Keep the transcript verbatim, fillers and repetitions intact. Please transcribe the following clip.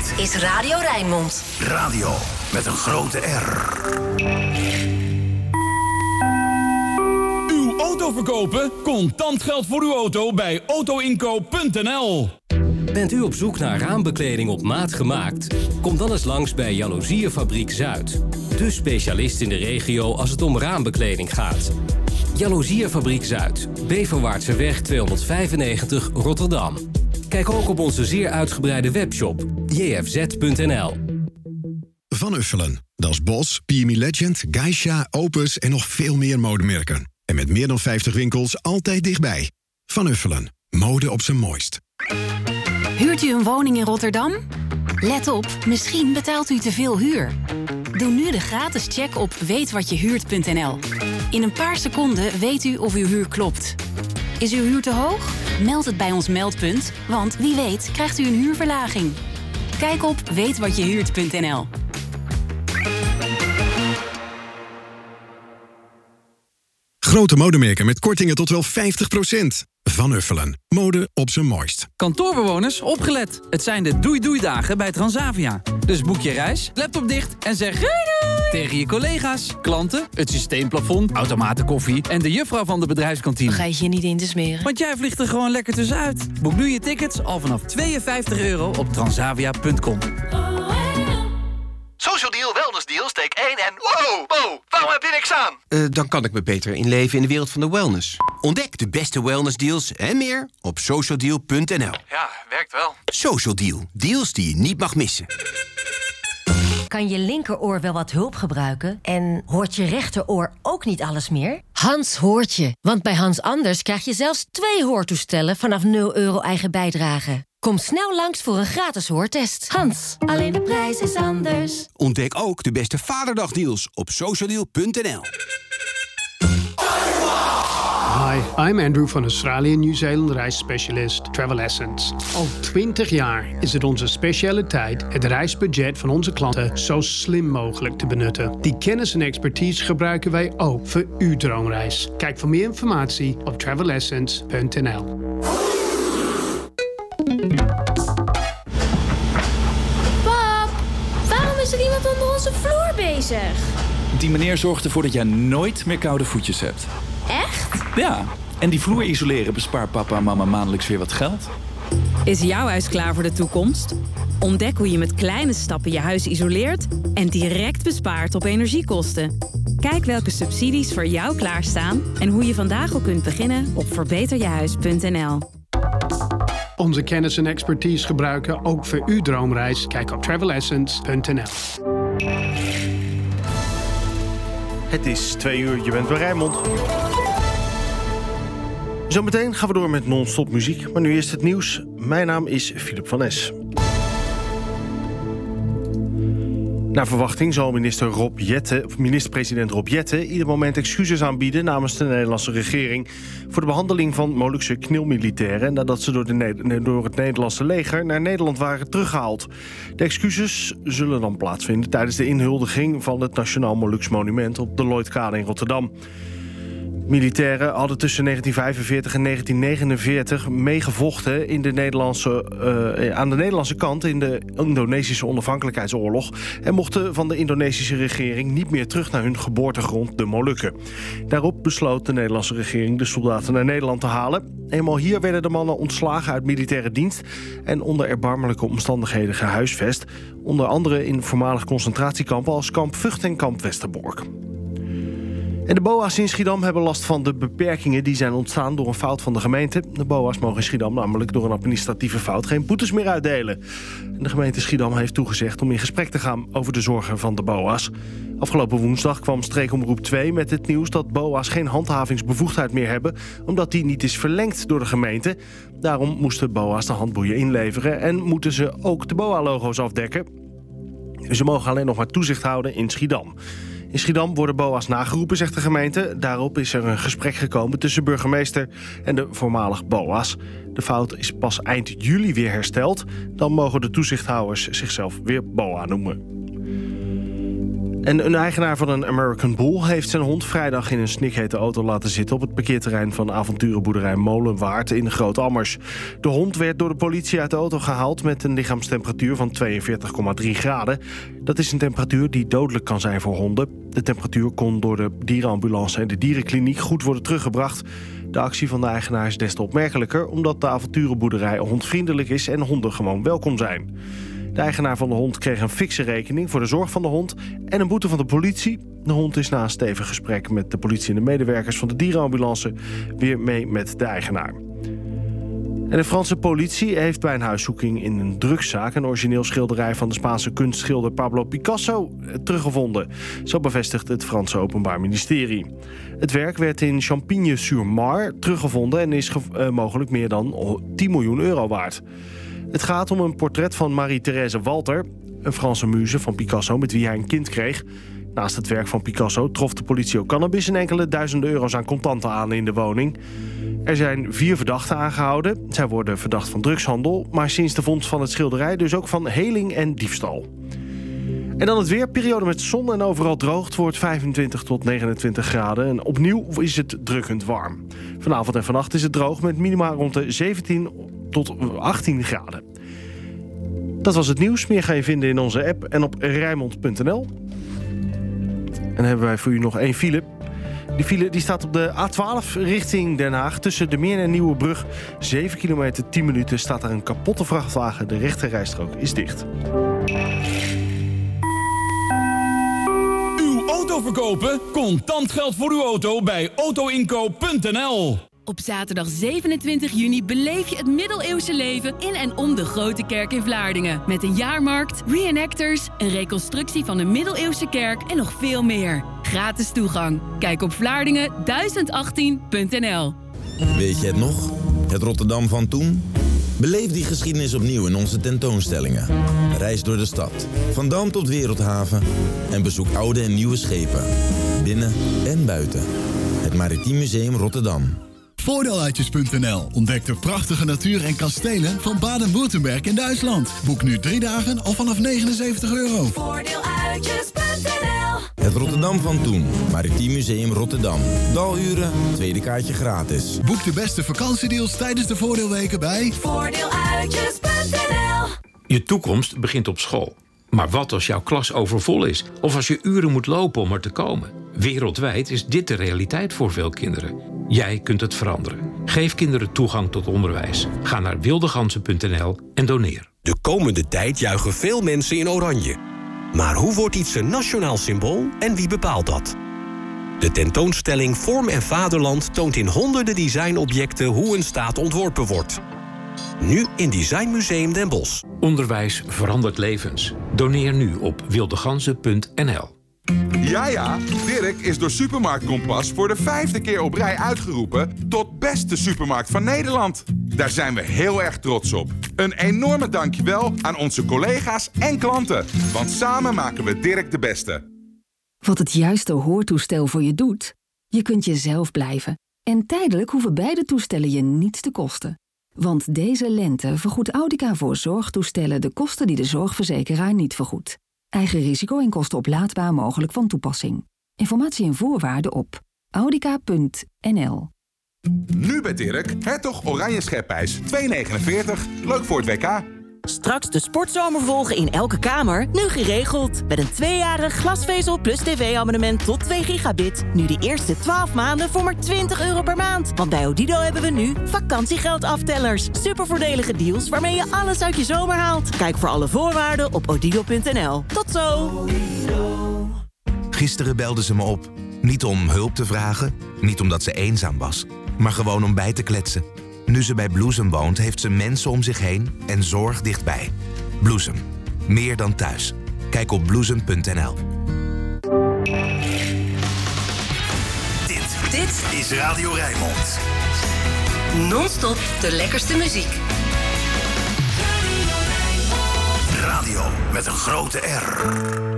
Dit is Radio Rijnmond. Radio met een grote R. Uw auto verkopen? Contant geld voor uw auto bij autoinkoop punt n l. Bent u op zoek naar raambekleding op maat gemaakt? Kom dan eens langs bij Jaloezierenfabriek Zuid. De specialist in de regio als het om raambekleding gaat. Jaloezierenfabriek Zuid. Beverwaartseweg tweehonderdvijfennegentig Rotterdam. Kijk ook op onze zeer uitgebreide webshop j f z punt n l. Van Uffelen. Dat is Bos, P M E Legend, Geisha, Opus en nog veel meer modemerken. En met meer dan vijftig winkels altijd dichtbij. Van Uffelen. Mode op zijn mooist. Huurt u een woning in Rotterdam? Let op, misschien betaalt u te veel huur. Doe nu de gratis check op weet wat je huurt punt n l. In een paar seconden weet u of uw huur klopt. Is uw huur te hoog? Meld het bij ons meldpunt, want wie weet krijgt u een huurverlaging. Kijk op weet wat je huurt punt n l. Grote modemerken met kortingen tot wel vijftig procent. Van Uffelen. Mode op zijn mooist. Kantoorbewoners, opgelet. Het zijn de doei-doei-dagen bij Transavia. Dus boek je reis, laptop dicht en zeg doei doei tegen je collega's, klanten, het systeemplafond, automatenkoffie en de juffrouw van de bedrijfskantine. Vergeet je niet in te smeren. Want jij vliegt er gewoon lekker tussenuit. Boek nu je tickets al vanaf tweeënvijftig euro op transavia punt com. Social Deal, Wellness Deal, steek één en... Wow, wow, waarom heb je niks aan? Uh, dan kan ik me beter inleven in de wereld van de wellness. Ontdek de beste wellness deals en meer op social deal punt n l. Ja, werkt wel. Social Deal, deals die je niet mag missen. Kan je linkeroor wel wat hulp gebruiken? En hoort je rechteroor ook niet alles meer? Hans hoort je, want bij Hans Anders krijg je zelfs twee hoortoestellen vanaf nul euro eigen bijdrage. Kom snel langs voor een gratis hoortest. Hans, alleen de prijs is anders. Ontdek ook de beste Vaderdagdeals op social deal punt n l. Hi, I'm Andrew van Australië Nieuw-Zeeland reisspecialist Travel Essence. Al twintig jaar is het onze specialiteit het reisbudget van onze klanten zo slim mogelijk te benutten. Die kennis en expertise gebruiken wij ook voor uw droomreis. Kijk voor meer informatie op travel essence punt n l. Pap, waarom is er iemand onder onze vloer bezig? Die meneer zorgt ervoor dat jij nooit meer koude voetjes hebt. Echt? Ja, en die vloer isoleren bespaart papa en mama maandelijks weer wat geld. Is jouw huis klaar voor de toekomst? Ontdek hoe je met kleine stappen je huis isoleert en direct bespaart op energiekosten. Kijk welke subsidies voor jou klaarstaan en hoe je vandaag al kunt beginnen op verbeter je huis punt n l. Onze kennis en expertise gebruiken ook voor uw droomreis. Kijk op travel essence punt n l. Het is twee uur, je bent bij Rijnmond. Zometeen gaan we door met non-stop muziek, maar nu eerst het nieuws. Mijn naam is Philip van Es. Naar verwachting zal minister Rob Jetten, of minister-president Rob Jetten ieder moment excuses aanbieden namens de Nederlandse regering voor de behandeling van Molukse knilmilitairen nadat ze door, de, door het Nederlandse leger naar Nederland waren teruggehaald. De excuses zullen dan plaatsvinden tijdens de inhuldiging van het Nationaal Moluks Monument op de Lloydkade in Rotterdam. Militairen hadden tussen negentien vijfenveertig en negentien negenenveertig meegevochten in de Nederlandse, uh, aan de Nederlandse kant in de Indonesische onafhankelijkheidsoorlog en mochten van de Indonesische regering niet meer terug naar hun geboortegrond, de Molukken. Daarop besloot de Nederlandse regering de soldaten naar Nederland te halen. Eenmaal hier werden de mannen ontslagen uit militaire dienst en onder erbarmelijke omstandigheden gehuisvest, onder andere in voormalig concentratiekampen als kamp Vught en kamp Westerbork. En de B O A's in Schiedam hebben last van de beperkingen die zijn ontstaan door een fout van de gemeente. De B O A's mogen in Schiedam namelijk door een administratieve fout geen boetes meer uitdelen. En de gemeente Schiedam heeft toegezegd om in gesprek te gaan over de zorgen van de B O A's. Afgelopen woensdag kwam Streekomroep twee met het nieuws dat B O A's geen handhavingsbevoegdheid meer hebben, omdat die niet is verlengd door de gemeente. Daarom moesten B O A's de handboeien inleveren en moeten ze ook de B O A-logo's afdekken. Ze mogen alleen nog maar toezicht houden in Schiedam. In Schiedam worden B O A's nageroepen, zegt de gemeente. Daarop is er een gesprek gekomen tussen burgemeester en de voormalig B O A's. De fout is pas eind juli weer hersteld. Dan mogen de toezichthouders zichzelf weer B O A noemen. En een eigenaar van een American Bull heeft zijn hond vrijdag in een snikhete auto laten zitten op het parkeerterrein van avonturenboerderij Molenwaard in Groot-Ammers. De hond werd door de politie uit de auto gehaald met een lichaamstemperatuur van tweeënveertig komma drie graden. Dat is een temperatuur die dodelijk kan zijn voor honden. De temperatuur kon door de dierenambulance en de dierenkliniek goed worden teruggebracht. De actie van de eigenaar is des te opmerkelijker omdat de avonturenboerderij hondvriendelijk is en honden gewoon welkom zijn. De eigenaar van de hond kreeg een fikse rekening voor de zorg van de hond en een boete van de politie. De hond is na een stevig gesprek met de politie en de medewerkers van de dierenambulance weer mee met de eigenaar. En de Franse politie heeft bij een huiszoeking in een drugszaak een origineel schilderij van de Spaanse kunstschilder Pablo Picasso teruggevonden. Zo bevestigt het Franse Openbaar Ministerie. Het werk werd in Champigny-sur-Marne teruggevonden en is ge- uh, mogelijk meer dan tien miljoen euro waard. Het gaat om een portret van Marie-Thérèse Walter, een Franse muze van Picasso met wie hij een kind kreeg. Naast het werk van Picasso trof de politie ook cannabis en enkele duizenden euro's aan contanten aan in de woning. Er zijn vier verdachten aangehouden. Zij worden verdacht van drugshandel, maar sinds de vondst van het schilderij dus ook van heling en diefstal. En dan het weer, periode met zon en overal droog. Het wordt vijfentwintig tot negenentwintig graden en opnieuw is het drukkend warm. Vanavond en vannacht is het droog met minima rond de zeventien tot achttien graden. Dat was het nieuws. Meer ga je vinden in onze app en op rijnmond punt n l. En dan hebben wij voor u nog één file. Die file die staat op de A twaalf richting Den Haag. Tussen de Meer en Nieuwebrug, zeven kilometer, tien minuten... staat er een kapotte vrachtwagen. De rechterrijstrook is dicht. Uw auto verkopen? Contant geld voor uw auto bij auto inkoop punt n l. Op zaterdag zevenentwintig juni beleef je het middeleeuwse leven in en om de Grote Kerk in Vlaardingen. Met een jaarmarkt, reenactors, een reconstructie van een middeleeuwse kerk en nog veel meer. Gratis toegang. Kijk op vlaardingen duizend achttien punt n l. Weet je het nog? Het Rotterdam van toen? Beleef die geschiedenis opnieuw in onze tentoonstellingen. Reis door de stad, van Dam tot Wereldhaven en bezoek oude en nieuwe schepen. Binnen en buiten. Het Maritiem Museum Rotterdam. Voordeeluitjes punt n l ontdekt de prachtige natuur en kastelen van Baden-Württemberg in Duitsland. Boek nu drie dagen al vanaf negenenzeventig euro. Voordeeluitjes punt n l. Het Rotterdam van toen. Maritiem Museum Rotterdam. Daluren, tweede kaartje gratis. Boek de beste vakantiedeals tijdens de voordeelweken bij Voordeeluitjes punt n l. Je toekomst begint op school. Maar wat als jouw klas overvol is? Of als je uren moet lopen om er te komen? Wereldwijd is dit de realiteit voor veel kinderen. Jij kunt het veranderen. Geef kinderen toegang tot onderwijs. Ga naar wildegansen punt n l en doneer. De komende tijd juichen veel mensen in oranje. Maar hoe wordt iets een nationaal symbool en wie bepaalt dat? De tentoonstelling Vorm en Vaderland toont in honderden designobjecten hoe een staat ontworpen wordt. Nu in Designmuseum Den Bosch. Onderwijs verandert levens. Doneer nu op wildegansen punt n l. Ja, ja, Dirk is door Supermarkt Kompas voor de vijfde keer op rij uitgeroepen tot beste supermarkt van Nederland. Daar zijn we heel erg trots op. Een enorme dankjewel aan onze collega's en klanten, want samen maken we Dirk de beste. Wat het juiste hoortoestel voor je doet? Je kunt jezelf blijven. En tijdelijk hoeven beide toestellen je niets te kosten. Want deze lente vergoedt Audica voor zorgtoestellen de kosten die de zorgverzekeraar niet vergoedt. Eigen risico en kosten oplaadbaar mogelijk van toepassing. Informatie en voorwaarden op audica punt n l. Nu bij Dirk, Hertog Oranje Schepijs, twee negenenveertig. Leuk voor het W K. Straks de sportzomer volgen in elke kamer, nu geregeld. Met een tweejarig glasvezel plus tv-abonnement tot twee gigabit. Nu de eerste twaalf maanden voor maar twintig euro per maand. Want bij Odido hebben we nu vakantiegeldaftellers. Supervoordelige deals waarmee je alles uit je zomer haalt. Kijk voor alle voorwaarden op odido punt n l. Tot zo! Gisteren belde ze me op. Niet om hulp te vragen, niet omdat ze eenzaam was, maar gewoon om bij te kletsen. Nu ze bij Bloesem woont, heeft ze mensen om zich heen en zorg dichtbij. Bloesem. Meer dan thuis. Kijk op bloesem punt n l. Dit, dit is Radio Rijnmond. Non-stop de lekkerste muziek. Radio met een grote R.